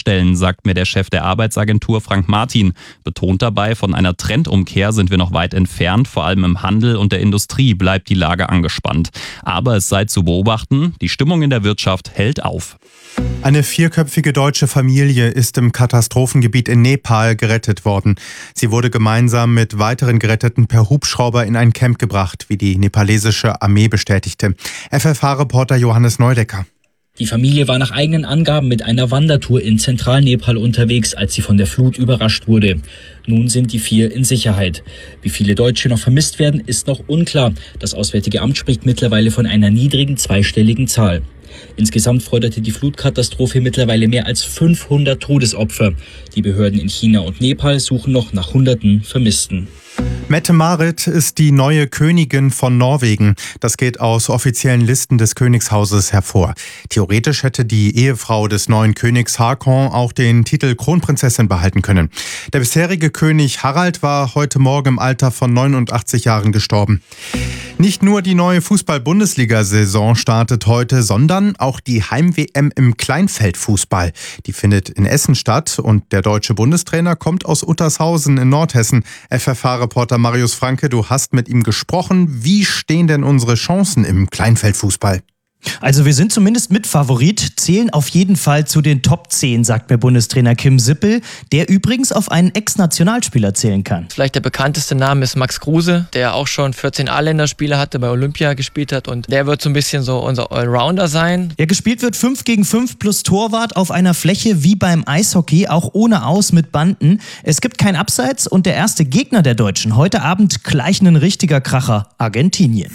Baustellen, sagt mir der Chef der Arbeitsagentur Frank Martin. Betont dabei, von einer Trendumkehr sind wir noch weit entfernt. Vor allem im Handel und der Industrie bleibt die Lage angespannt. Aber es sei zu beobachten, die Stimmung in der Wirtschaft hält auf. Eine 4-köpfige deutsche Familie ist im Katastrophengebiet in Nepal gerettet worden. Sie wurde gemeinsam mit weiteren Geretteten per Hubschrauber in ein Camp gebracht, wie die nepalesische Armee bestätigte. FFH-Reporter Johannes Neudecker. Die Familie war nach eigenen Angaben mit einer Wandertour in Zentralnepal unterwegs, als sie von der Flut überrascht wurde. Nun sind die 4 in Sicherheit. Wie viele Deutsche noch vermisst werden, ist noch unklar. Das Auswärtige Amt spricht mittlerweile von einer niedrigen zweistelligen Zahl. Insgesamt forderte die Flutkatastrophe mittlerweile mehr als 500 Todesopfer. Die Behörden in China und Nepal suchen noch nach Hunderten Vermissten. Mette-Marit ist die neue Königin von Norwegen. Das geht aus offiziellen Listen des Königshauses hervor. Theoretisch hätte die Ehefrau des neuen Königs Haakon auch den Titel Kronprinzessin behalten können. Der bisherige König Harald war heute Morgen im Alter von 89 Jahren gestorben. Nicht nur die neue Fußball-Bundesliga-Saison startet heute, sondern auch die Heim-WM im Kleinfeldfußball. Die findet in Essen statt und der deutsche Bundestrainer kommt aus Uttershausen in Nordhessen. FFH-Reporter Marius Franke, du hast mit ihm gesprochen. Wie stehen denn unsere Chancen im Kleinfeldfußball? Also wir sind zumindest Mitfavorit, zählen auf jeden Fall zu den Top 10, sagt mir Bundestrainer Kim Sippel, der übrigens auf einen Ex-Nationalspieler zählen kann. Vielleicht der bekannteste Name ist Max Kruse, der auch schon 14 A-Länderspiele hatte, bei Olympia gespielt hat und der wird so ein bisschen so unser Allrounder sein. Ja, gespielt wird 5 gegen 5 plus Torwart auf einer Fläche wie beim Eishockey, auch ohne Aus mit Banden. Es gibt kein Abseits und der erste Gegner der Deutschen heute Abend gleich ein richtiger Kracher, Argentinien.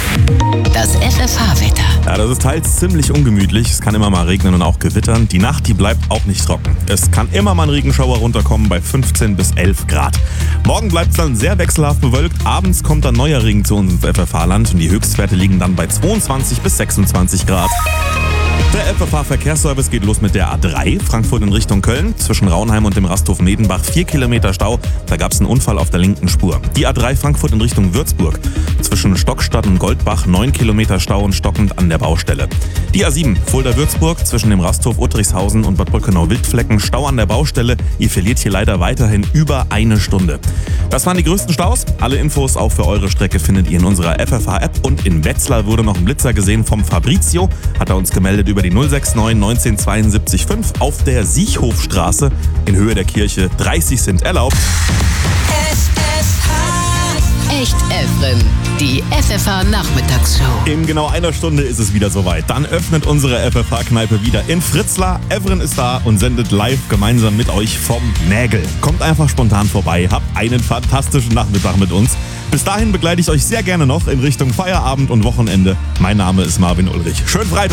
Das FFH-Wetter. Ja, das ist teils ziemlich ungemütlich. Es kann immer mal regnen und auch gewittern. Die Nacht, die bleibt auch nicht trocken. Es kann immer mal ein Regenschauer runterkommen bei 15 bis 11 Grad. Morgen bleibt es dann sehr wechselhaft bewölkt. Abends kommt dann neuer Regen zu uns ins FFH-Land und die Höchstwerte liegen dann bei 22 bis 26 Grad. Der FFH-Verkehrsservice geht los mit der A3, Frankfurt in Richtung Köln. Zwischen Raunheim und dem Rasthof Medenbach 4 Kilometer Stau. Da gab es einen Unfall auf der linken Spur. Die A3 Frankfurt in Richtung Würzburg. Zwischen Stockstadt und Goldbach 9 Kilometer Stau und stockend an der Baustelle. Die A7 Fulda-Würzburg zwischen dem Rasthof Uttrichshausen und Bad Brückenau-Wildflecken. Stau an der Baustelle. Ihr verliert hier leider weiterhin über eine Stunde. Das waren die größten Staus. Alle Infos auch für eure Strecke findet ihr in unserer FFH-App. Und in Wetzlar wurde noch ein Blitzer gesehen vom Fabrizio. Hat er uns gemeldet über die 069 1972 5 auf der Siechhofstraße in Höhe der Kirche. 30 sind erlaubt. Echt Evren, die FFH-Nachmittagsshow. In genau einer Stunde ist es wieder soweit. Dann öffnet unsere FFH-Kneipe wieder in Fritzlar. Evren ist da und sendet live gemeinsam mit euch vom Nägel. Kommt einfach spontan vorbei, habt einen fantastischen Nachmittag mit uns. Bis dahin begleite ich euch sehr gerne noch in Richtung Feierabend und Wochenende. Mein Name ist Marvin Ulrich. Schönen Freitag.